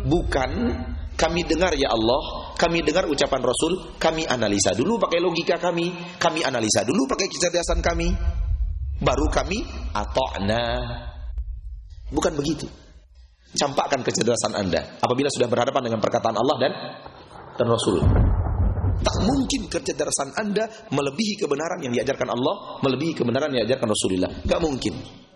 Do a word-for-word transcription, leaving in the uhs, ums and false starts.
Bukan kami dengar ya Allah, kami dengar ucapan Rasul, kami analisa dulu pakai logika kami, kami analisa dulu pakai kecerdasan kami, baru kami ata'na. Bukan begitu. Campakkan kecerdasan Anda apabila sudah berhadapan dengan perkataan Allah dan dan Rasul. Tak mungkin kecerdasan Anda melebihi kebenaran yang diajarkan Allah, melebihi kebenaran yang diajarkan Rasulullah. Gak mungkin.